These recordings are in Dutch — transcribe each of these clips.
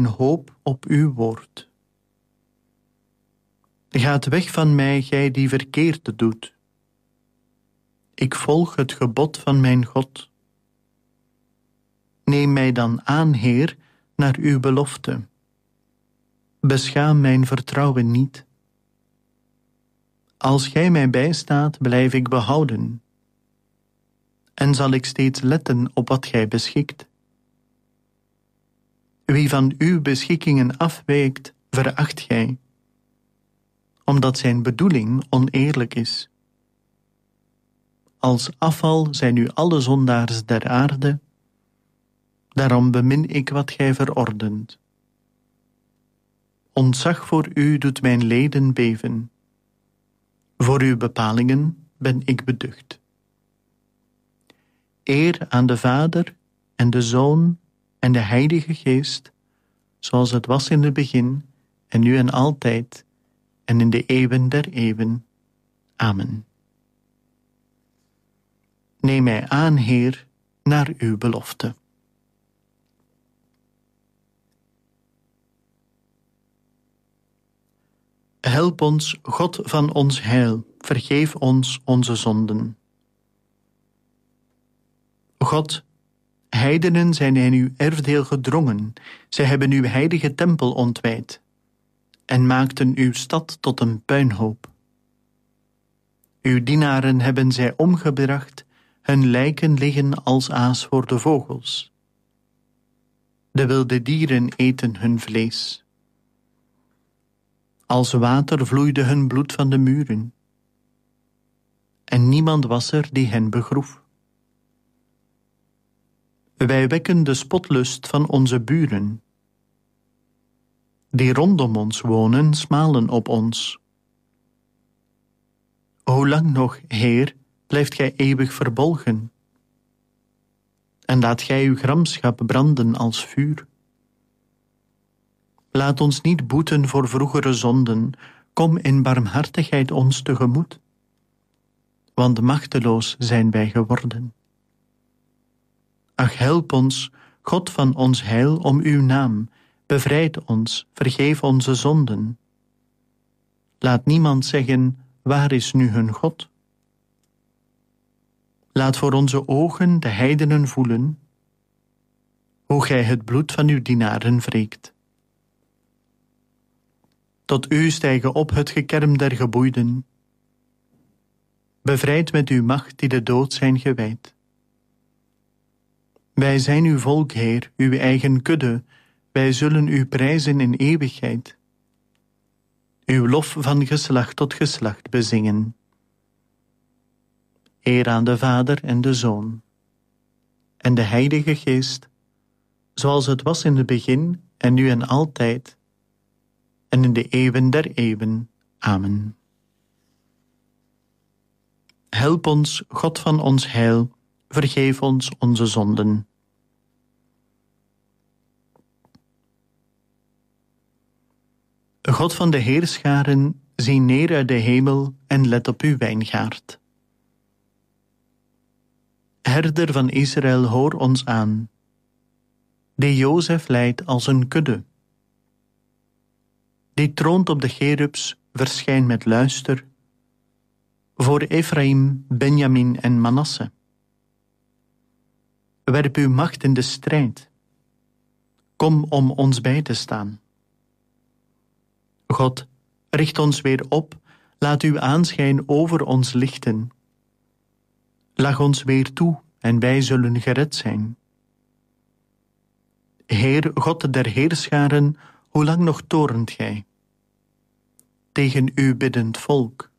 hoop op uw woord. Gaat weg van mij, gij die verkeerd doet. Ik volg het gebod van mijn God. Neem mij dan aan, Heer, naar uw belofte. Beschaam mijn vertrouwen niet. Als gij mij bijstaat, blijf ik behouden. En zal ik steeds letten op wat gij beschikt. Wie van uw beschikkingen afwijkt, veracht gij, omdat zijn bedoeling oneerlijk is. Als afval zijn u alle zondaars der aarde, daarom bemin ik wat gij verordent. Ontzag voor u doet mijn leden beven. Voor uw bepalingen ben ik beducht. Eer aan de Vader en de Zoon en de Heilige Geest, zoals het was in het begin, en nu en altijd, en in de eeuwen der eeuwen. Amen. Neem mij aan, Heer, naar uw belofte. Help ons, God van ons heil, vergeef ons onze zonden. God, heidenen zijn in uw erfdeel gedrongen, zij hebben uw heilige tempel ontwijd en maakten uw stad tot een puinhoop. Uw dienaren hebben zij omgebracht, hun lijken liggen als aas voor de vogels. De wilde dieren eten hun vlees. Als water vloeide hun bloed van de muren. En niemand was er die hen begroef. Wij wekken de spotlust van onze buren. Die rondom ons wonen, smalen op ons. Hoe lang nog, Heer, blijft gij eeuwig verbolgen? En laat gij uw gramschap branden als vuur. Laat ons niet boeten voor vroegere zonden, kom in barmhartigheid ons tegemoet. Want machteloos zijn wij geworden. Ach, help ons, God van ons heil, om uw naam. Bevrijd ons, vergeef onze zonden. Laat niemand zeggen, waar is nu hun God? Laat voor onze ogen de heidenen voelen, hoe gij het bloed van uw dienaren wreekt. Tot u stijgen op het gekerm der geboeiden. Bevrijd met uw macht die de dood zijn gewijd. Wij zijn uw volk, Heer, uw eigen kudde, wij zullen u prijzen in eeuwigheid. Uw lof van geslacht tot geslacht bezingen. Eer aan de Vader en de Zoon en de Heilige Geest, zoals het was in het begin en nu en altijd, en in de eeuwen der eeuwen. Amen. Help ons, God van ons heil, vergeef ons onze zonden. God van de heerscharen, zie neer uit de hemel en let op uw wijngaard. Herder van Israël, hoor ons aan, die Jozef leidt als een kudde. Die troont op de cherubs, verschijn met luister, voor Ephraim, Benjamin en Manasse. Werp uw macht in de strijd. Kom om ons bij te staan. God, richt ons weer op, laat uw aanschijn over ons lichten. Lach ons weer toe en wij zullen gered zijn. Heer, God der heerscharen, hoe lang nog torent gij? Tegen uw biddend volk.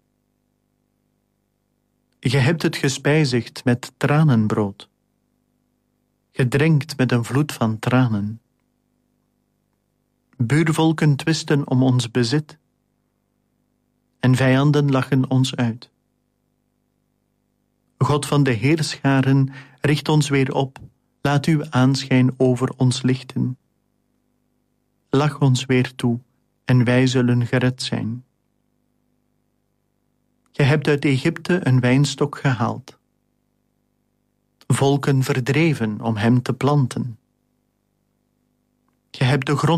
Ge hebt het gespijzigd met tranenbrood, gedrenkt met een vloed van tranen. Buurvolken twisten om ons bezit, en vijanden lachen ons uit. God van de heerscharen, richt ons weer op, laat uw aanschijn over ons lichten. Lach ons weer toe, en wij zullen gered zijn. Ge hebt uit Egypte een wijnstok gehaald, volken verdreven om hem te planten. Je hebt de grond